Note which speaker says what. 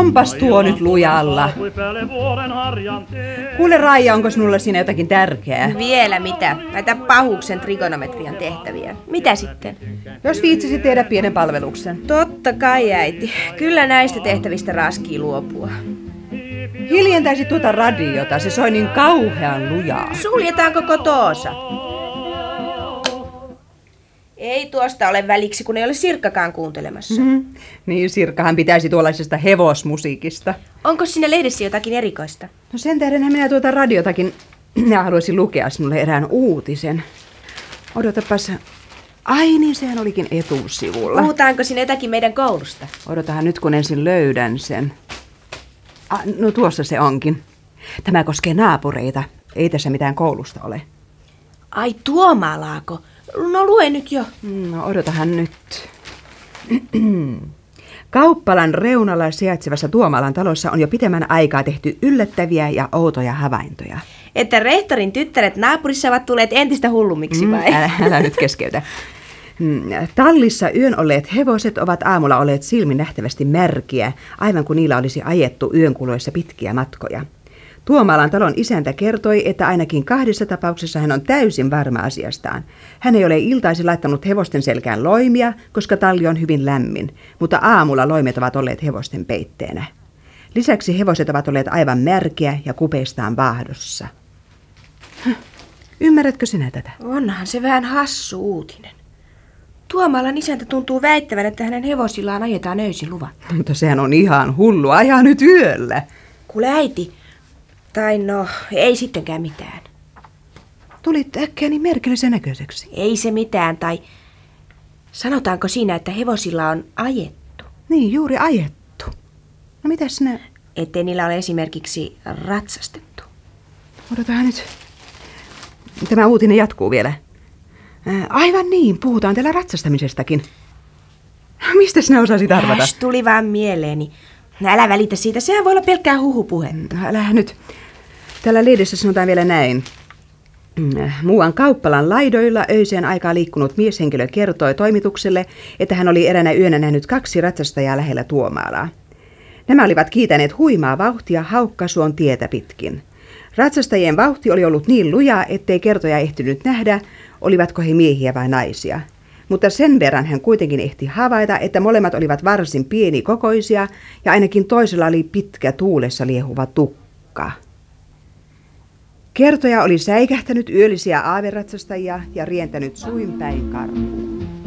Speaker 1: onpas tuo nyt lujalla. Kuule Raija, onko sinulla siinä jotakin tärkeää?
Speaker 2: Vielä mitä? Näitä pahuksen trigonometrian tehtäviä. Mitä sitten?
Speaker 1: Jos viitsisit tehdä pienen palveluksen.
Speaker 2: Totta kai, äiti. Kyllä näistä tehtävistä raskii luopua.
Speaker 1: Hiljentäisit tuota radiota, se soi niin kauhean lujaa.
Speaker 2: Suljetaan koko toosa. Ei tuosta ole väliksi, kun ei ole Sirkkakaan kuuntelemassa.
Speaker 1: Niin, Sirkkahan pitäisi tuollaisesta hevosmusiikista.
Speaker 2: Onko siinä lehdessä jotakin erikoista?
Speaker 1: No sen tähdenhän minä tuota radiotakin minä haluaisin lukea sinulle erään uutisen. Odotapas. Ai niin, sehän olikin etusivulla.
Speaker 2: Puhutaanko siinä jotakin meidän koulusta?
Speaker 1: Odotahan nyt, kun ensin löydän sen. No tuossa se onkin. Tämä koskee naapureita. Ei tässä mitään koulusta ole.
Speaker 2: Ai Tuomalaako? No lue nyt jo.
Speaker 1: No odotahan nyt. Kauppalan reunalla sijaitsevassa Tuomalan talossa on jo pitemmän aikaa tehty yllättäviä ja outoja havaintoja.
Speaker 2: Että rehtorin tyttäret naapurissa ovat tulleet entistä hullummiksi vai?
Speaker 1: Älä nyt keskeytä. Tallissa yön olleet hevoset ovat aamulla olleet silmin nähtävästi märkiä, aivan kuin niillä olisi ajettu yön kuluessa pitkiä matkoja. Tuomalan talon isäntä kertoi, että ainakin 2 tapauksessa hän on täysin varma asiastaan. Hän ei ole iltaisin laittanut hevosten selkään loimia, koska talli on hyvin lämmin, mutta aamulla loimet ovat olleet hevosten peitteenä. Lisäksi hevoset ovat olleet aivan märkiä ja kupeistaan vaahdossa. Ymmärrätkö sinä tätä?
Speaker 2: Onhan se vähän hassu uutinen. Tuomalan isäntä tuntuu väittävän, että hänen hevosillaan ajetaan öisin luvatta.
Speaker 1: Mutta sehän on ihan hullu, ajaa nyt yöllä.
Speaker 2: Kuule äiti, tai no, ei sittenkään mitään.
Speaker 1: Tulit äkkiä niin merkillisen näköiseksi.
Speaker 2: Ei se mitään, tai sanotaanko siinä, että hevosilla on ajettu?
Speaker 1: Niin, juuri ajettu. No mitäs sinä?
Speaker 2: Ettei niillä ole esimerkiksi ratsastettu.
Speaker 1: Odotahan nyt. Tämä uutinen jatkuu vielä. Aivan niin, puhutaan täällä ratsastamisestakin. Mistä sinä osasit arvata?
Speaker 2: Tuli vaan mieleeni. Älä välitä siitä, sehän voi olla pelkkää huhupuhetta.
Speaker 1: Älä nyt. Täällä lehdessä sanotaan vielä näin. Muuan kauppalan laidoilla öiseen aikaa liikkunut mieshenkilö kertoi toimitukselle, että hän oli eräänä yönä nähnyt 2 ratsastajaa lähellä Tuomalaa. Nämä olivat kiitäneet huimaa vauhtia Haukkasuon tietä pitkin. Ratsastajien vauhti oli ollut niin lujaa, ettei kertoja ehtinyt nähdä, olivatko he miehiä vai naisia. Mutta sen verran hän kuitenkin ehti havaita, että molemmat olivat varsin pienikokoisia ja ainakin toisella oli pitkä tuulessa liehuva tukka. Kertoja oli säikähtänyt yöllisiä aaveratsastajia ja rientänyt suin päin karkuun.